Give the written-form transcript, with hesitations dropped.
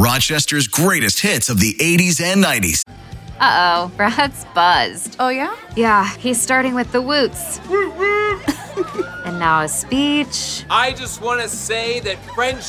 Rochester's greatest hits of the 80s and 90s. Uh-oh, Brad's buzzed. Oh, yeah? Yeah, he's starting with the woots. And now a speech. I just want to say that friendship